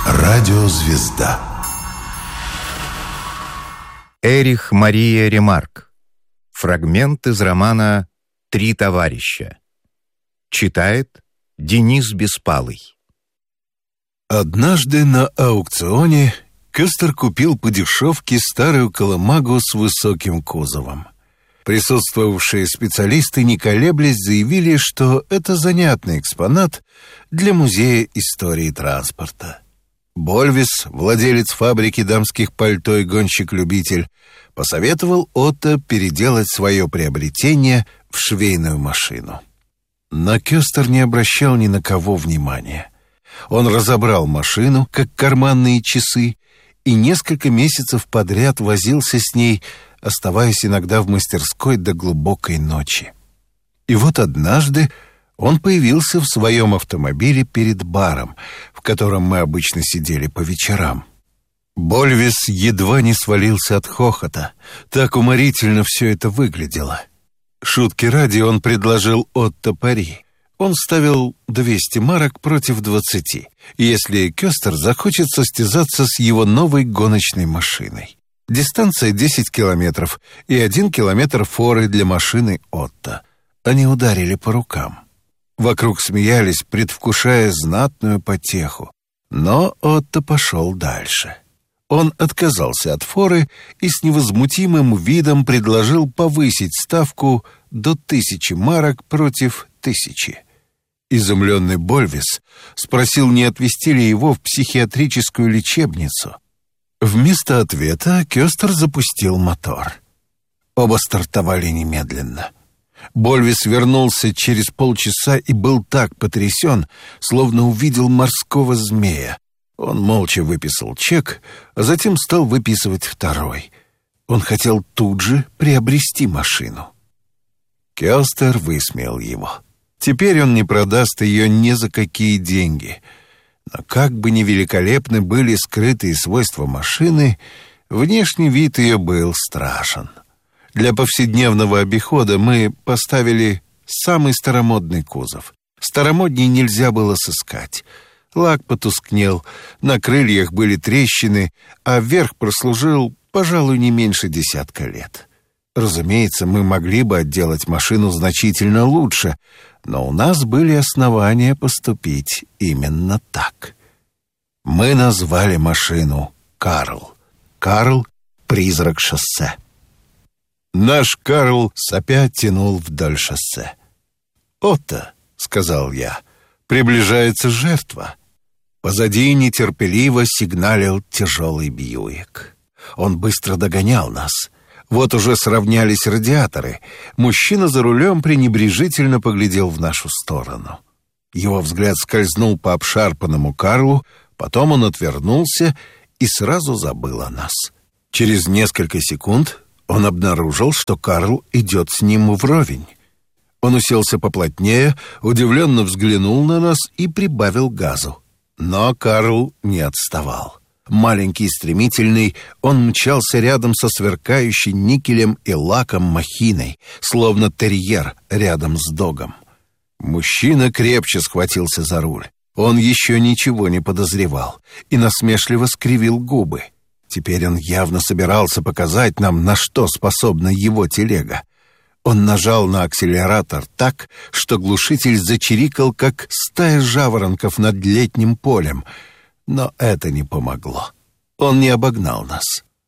Радиозвезда. Эрих Мария Ремарк. Фрагмент из романа «Три товарища». Читает Денис Беспалый. Однажды на аукционе Кёстер купил по дешевке старую колымагу с высоким кузовом. Присутствовавшие специалисты, не колеблясь, заявили, что это занятный экспонат для музея истории транспорта. Больвис, владелец фабрики дамских пальто и гонщик-любитель, посоветовал Отто переделать свое приобретение в швейную машину. Но Кёстер не обращал ни на кого внимания. Он разобрал машину, как карманные часы, и несколько месяцев подряд возился с ней, оставаясь иногда в мастерской до глубокой ночи. И вот однажды он появился в своем автомобиле перед баром, в котором мы обычно сидели по вечерам. Больвис едва не свалился от хохота. Так уморительно все это выглядело. Шутки ради он предложил Отто пари. Он ставил 200 марок против 20, если Кёстер захочет состязаться с его новой гоночной машиной. Дистанция 10 километров и 1 километр форы для машины Отто. Они ударили по рукам. Вокруг смеялись, предвкушая знатную потеху. Но Отто пошел дальше. Он отказался от форы и с невозмутимым видом предложил повысить ставку до 1000 марок против 1000. Изумленный Больвис спросил, не отвезти ли его в психиатрическую лечебницу. Вместо ответа Кёстер запустил мотор. Оба стартовали немедленно. Больвис вернулся через полчаса и был так потрясен, словно увидел морского змея. Он молча выписал чек, а затем стал выписывать второй. Он хотел тут же приобрести машину. Кёстер высмеял его. Теперь он не продаст ее ни за какие деньги. Но как бы ни великолепны были скрытые свойства машины, внешний вид ее был страшен. Для повседневного обихода мы поставили самый старомодный кузов. Старомодней нельзя было сыскать. Лак потускнел, на крыльях были трещины, а верх прослужил, пожалуй, не меньше 10 лет. Разумеется, мы могли бы отделать машину значительно лучше, но у нас были основания поступить именно так. Мы назвали машину «Карл». «Карл — призрак шоссе». Наш Карл сопя тянул вдоль шоссе. «Отто», — сказал я, — «приближается жертва». Позади нетерпеливо сигналил тяжелый Бьюик. Он быстро догонял нас. Вот уже сравнялись радиаторы. Мужчина за рулем пренебрежительно поглядел в нашу сторону. Его взгляд скользнул по обшарпанному Карлу, потом он отвернулся и сразу забыл о нас. Через несколько секунд он обнаружил, что Карл идет с ним вровень. Он уселся поплотнее, удивленно взглянул на нас и прибавил газу. Но Карл не отставал. Маленький и стремительный, он мчался рядом со сверкающей никелем и лаком махиной, словно терьер рядом с догом. Мужчина крепче схватился за руль. Он еще ничего не подозревал и насмешливо скривил губы. Теперь он явно собирался показать нам, на что способна его телега. Он нажал на акселератор так, что глушитель зачирикал, как стая жаворонков над летним полем. Но это не помогло. Он не обогнал нас.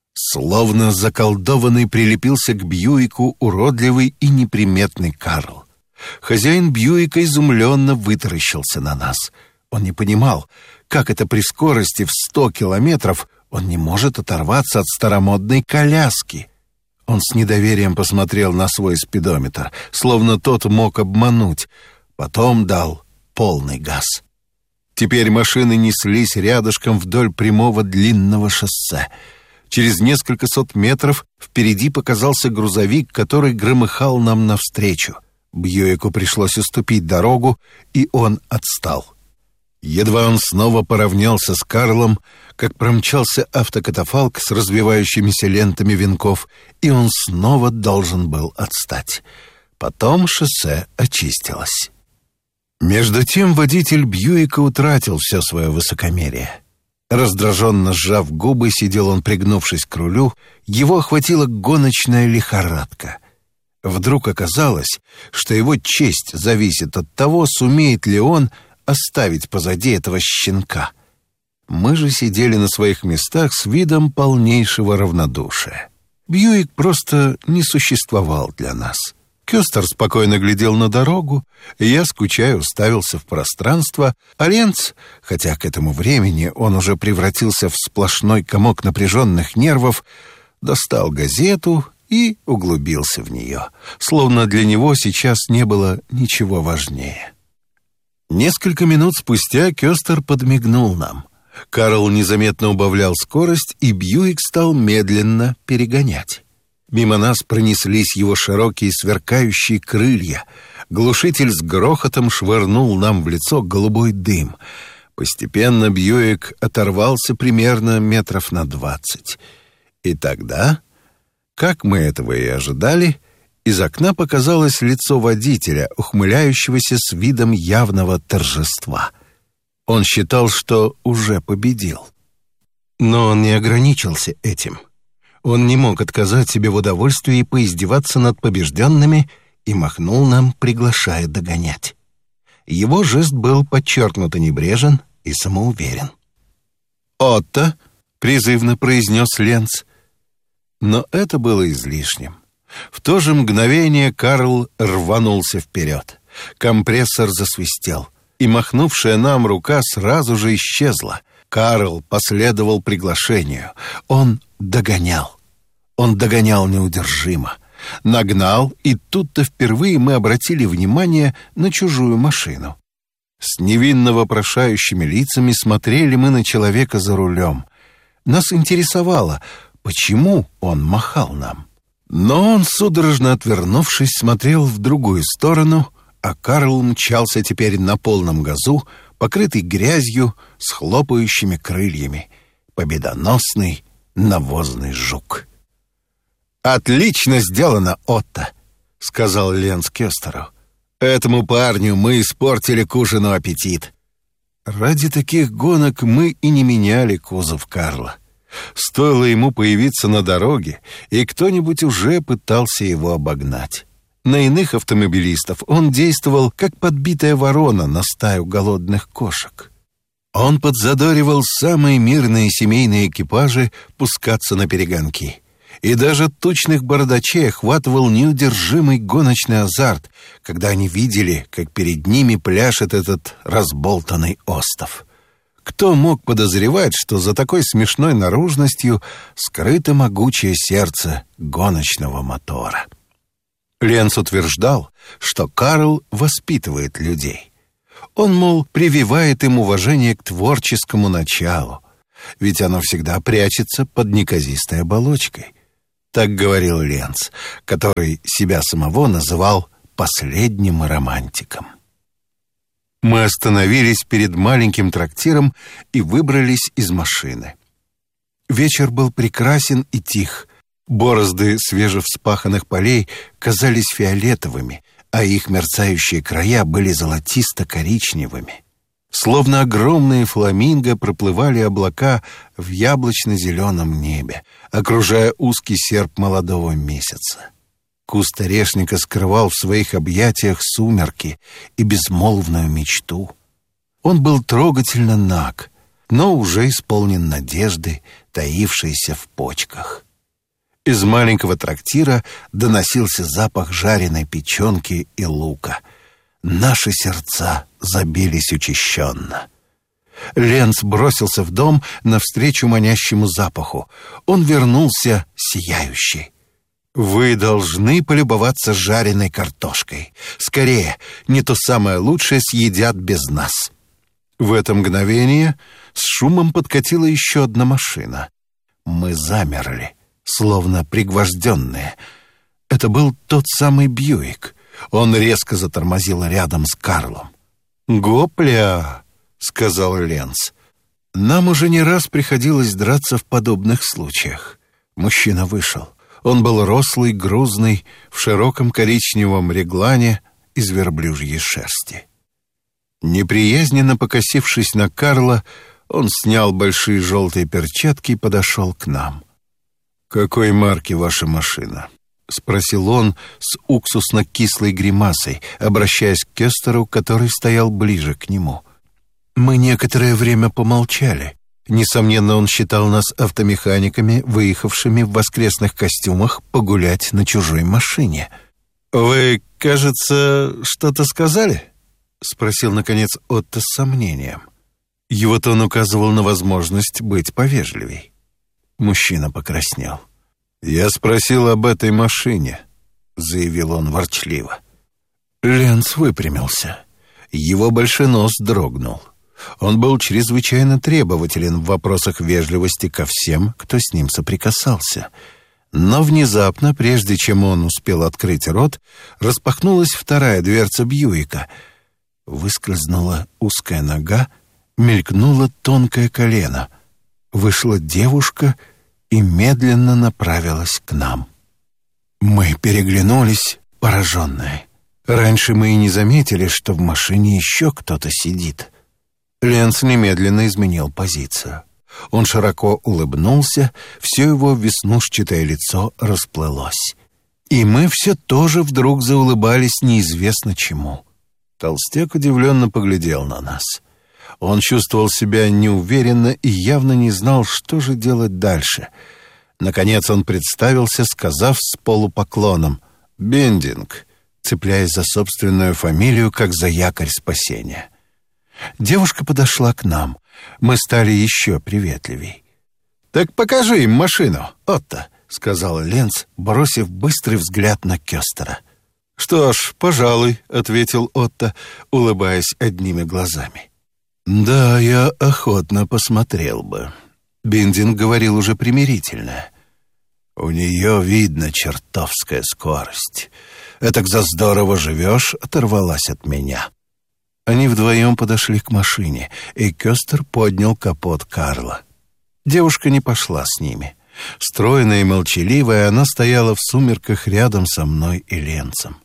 Словно заколдованный прилепился к Бьюику уродливый и неприметный Карл. Хозяин Бьюика изумленно вытаращился на нас. Он не понимал, как это при скорости в 100 километров он не может оторваться от старомодной коляски. Он с недоверием посмотрел на свой спидометр, словно тот мог обмануть. Потом дал полный газ. Теперь машины неслись рядышком вдоль прямого длинного шоссе. Через несколько сот метров впереди показался грузовик, который громыхал нам навстречу. Бьюику пришлось уступить дорогу, и он отстал. Едва он снова поравнялся с Карлом, как промчался автокатафалк с развивающимися лентами венков, и он снова должен был отстать. Потом шоссе очистилось. Между тем водитель Бьюика утратил все свое высокомерие. Раздраженно сжав губы, сидел он, пригнувшись к рулю. Его охватила гоночная лихорадка. Вдруг оказалось, что его честь зависит от того, сумеет ли он оставить позади этого щенка. Мы же сидели на своих местах с видом полнейшего равнодушия. Бьюик просто не существовал для нас. Кёстер спокойно глядел на дорогу, и я, скучая, уставился в пространство, а Ленц, хотя к этому времени он уже превратился в сплошной комок напряженных нервов, достал газету и углубился в нее, словно для него сейчас не было ничего важнее. Несколько минут спустя Кёстер подмигнул нам. Карл незаметно убавлял скорость, и Бьюик стал медленно перегонять. Мимо нас пронеслись его широкие сверкающие крылья. Глушитель с грохотом швырнул нам в лицо голубой дым. Постепенно Бьюик оторвался примерно метров на 20. И тогда, как мы этого и ожидали, из окна показалось лицо водителя, ухмыляющегося с видом явного торжества. Он считал, что уже победил. Но он не ограничился этим. Он не мог отказать себе в удовольствии поиздеваться над побежденными и махнул нам, приглашая догонять. Его жест был подчеркнуто небрежен и самоуверен. «Отто!» — призывно произнес Ленц. Но это было излишним. В то же мгновение Карл рванулся вперед. Компрессор засвистел, и махнувшая нам рука сразу же исчезла. Карл последовал приглашению. Он догонял. Он догонял неудержимо. Нагнал, и тут-то впервые мы обратили внимание на чужую машину. С невинно вопрошающими лицами смотрели мы на человека за рулем. Нас интересовало, почему он махал нам. Но он, судорожно отвернувшись, смотрел в другую сторону, а Карл мчался теперь на полном газу, покрытый грязью, с хлопающими крыльями. Победоносный навозный жук. «Отлично сделано, Отто», — сказал Ленц Кёстеру. «Этому парню мы испортили к ужину аппетит». Ради таких гонок мы и не меняли кузов Карла. Стоило ему появиться на дороге, и кто-нибудь уже пытался его обогнать. На иных автомобилистов он действовал, как подбитая ворона на стаю голодных кошек. Он подзадоривал самые мирные семейные экипажи пускаться на перегонки. И даже тучных бородачей охватывал неудержимый гоночный азарт, когда они видели, как перед ними пляшет этот разболтанный остов. Кто мог подозревать, что за такой смешной наружностью скрыто могучее сердце гоночного мотора? Ленц утверждал, что Карл воспитывает людей. Он, мол, прививает им уважение к творческому началу, ведь оно всегда прячется под неказистой оболочкой. Так говорил Ленц, который себя самого называл последним романтиком. Мы остановились перед маленьким трактиром и выбрались из машины. Вечер был прекрасен и тих. Борозды свежевспаханных полей казались фиолетовыми, а их мерцающие края были золотисто-коричневыми. Словно огромные фламинго проплывали облака в яблочно-зеленом небе, окружая узкий серп молодого месяца. Куст орешника скрывал в своих объятиях сумерки и безмолвную мечту. Он был трогательно наг, но уже исполнен надежды, таившейся в почках. Из маленького трактира доносился запах жареной печенки и лука. Наши сердца забились учащенно. Ленц бросился в дом навстречу манящему запаху. Он вернулся сияющий. «Вы должны полюбоваться жареной картошкой. Скорее, не то самое лучшее съедят без нас». В это мгновение с шумом подкатила еще одна машина. Мы замерли, словно пригвожденные. Это был тот самый Бьюик. Он резко затормозил рядом с Карлом. «Гопля!» — сказал Ленц. Нам уже не раз приходилось драться в подобных случаях. Мужчина вышел. Он был рослый, грузный, в широком коричневом реглане из верблюжьей шерсти. Неприязненно покосившись на Карла, Он снял большие желтые перчатки и подошел к нам. «Какой марки ваша машина?» — спросил он с уксусно-кислой гримасой, обращаясь к Кёстеру, который стоял ближе к нему. Мы некоторое время помолчали. Несомненно, он считал нас автомеханиками, выехавшими в воскресных костюмах погулять на чужой машине. «Вы, кажется, что-то сказали?» — спросил, наконец, Отто с сомнением. Его тон указывал на возможность быть повежливей. Мужчина покраснел. «Я спросил об этой машине», — заявил он ворчливо. Ленц выпрямился. Его большой нос дрогнул. Он был чрезвычайно требователен в вопросах вежливости ко всем, кто с ним соприкасался. Но внезапно, прежде чем он успел открыть рот, распахнулась вторая дверца Бьюика. Выскользнула узкая нога, мелькнуло тонкое колено. Вышла девушка и медленно направилась к нам. Мы переглянулись, пораженные. Раньше мы и не заметили, что в машине еще кто-то сидит. Ленц немедленно изменил позицию. Он широко улыбнулся, все его веснушчатое лицо расплылось. И мы все тоже вдруг заулыбались неизвестно чему. Толстяк удивленно поглядел на нас. Он чувствовал себя неуверенно и явно не знал, что же делать дальше. Наконец он представился, сказав с полупоклоном «Биндинг», цепляясь за собственную фамилию, как за якорь спасения. Девушка подошла к нам. Мы стали еще приветливей. «Так покажи им машину, Отто», — сказал Ленц, бросив быстрый взгляд на Кёстера. «Что ж, пожалуй», — ответил Отто, улыбаясь одними глазами. «Да, я охотно посмотрел бы». Биндинг говорил уже примирительно. «У нее, видно, чертовская скорость. Этак за здорово живешь», — оторвалась от меня. Они вдвоем подошли к машине, и Кёстер поднял капот Карла. Девушка не пошла с ними. Стройная и молчаливая, она стояла в сумерках рядом со мной и Ленцем.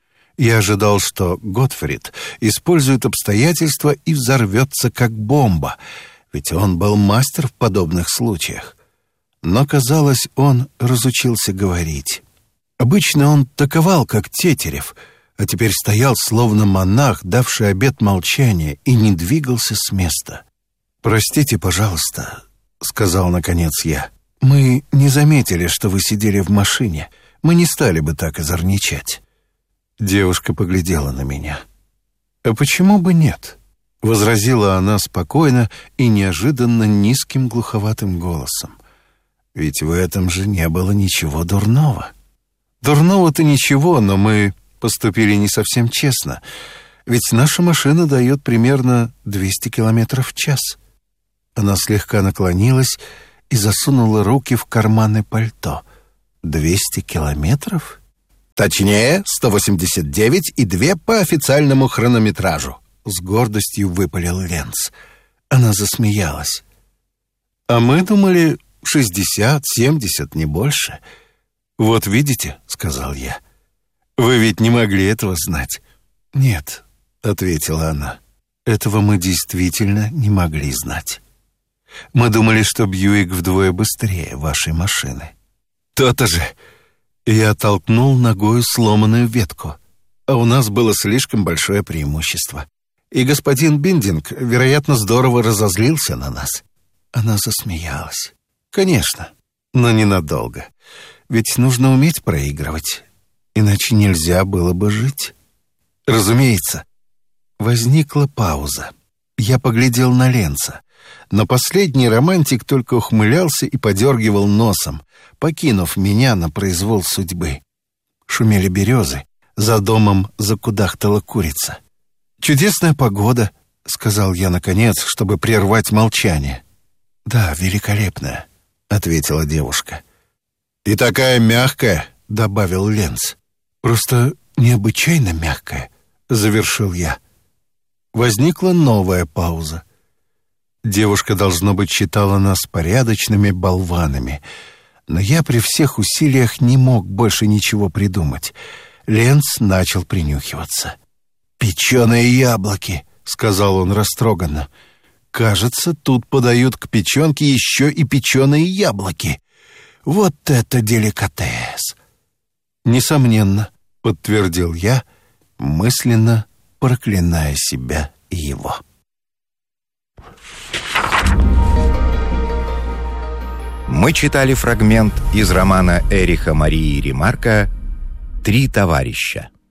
Я ожидал, что Готфрид использует обстоятельства и взорвется как бомба, ведь он был мастер в подобных случаях. Но, казалось, он разучился говорить. Обычно он таковал, как Тетерев, а теперь стоял, словно монах, давший обет молчания, и не двигался с места. «Простите, пожалуйста», — сказал наконец я. «Мы не заметили, что вы сидели в машине. Мы не стали бы так озорничать». Девушка поглядела на меня. «А почему бы нет?» — возразила она спокойно и неожиданно низким глуховатым голосом. «Ведь в этом же не было ничего дурного». «Дурного-то ничего, но мы поступили не совсем честно. Ведь наша машина дает примерно 200 километров в час». Она слегка наклонилась и засунула руки в карманы пальто. 200 километров? «Точнее, 189 и 2 по официальному хронометражу», — с гордостью выпалил Ленц. Она засмеялась. «А мы думали, 60, 70, не больше». «Вот видите», — сказал я, — «вы ведь не могли этого знать». «Нет», — ответила она, — «этого мы действительно не могли знать. Мы думали, что Бьюик вдвое быстрее вашей машины». «То-то же!» Я толкнул ногою сломанную ветку, а у нас было слишком большое преимущество. И господин Биндинг, вероятно, здорово разозлился на нас. Она засмеялась. «Конечно, но ненадолго. Ведь нужно уметь проигрывать, иначе нельзя было бы жить». «Разумеется». Возникла пауза. Я поглядел на Ленца. Но последний романтик только ухмылялся и подергивал носом, покинув меня на произвол судьбы. Шумели березы, за домом закудахтала курица. «Чудесная погода», — сказал я наконец, чтобы прервать молчание. «Да, великолепная», — ответила девушка. «И такая мягкая», — добавил Ленц. «Просто необычайно мягкая», — завершил я. Возникла новая пауза. Девушка, должно быть, считала нас порядочными болванами, но я при всех усилиях не мог больше ничего придумать. Ленц начал принюхиваться. «Печеные яблоки», — сказал он растроганно. Кажется, тут подают к печенке еще и печеные яблоки. Вот это деликатес! Несомненно, подтвердил я, мысленно проклиная себя и его. Мы читали фрагмент из романа Эриха Марии Ремарка «Три товарища».